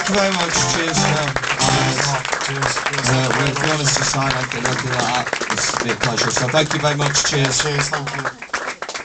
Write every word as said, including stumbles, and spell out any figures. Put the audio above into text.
thank you very much. Cheers. Um, Cheers. uh, well, if you want us to sign, I can, I can do that. It's been a pleasure. So thank you very much. Cheers. Cheers, thank you.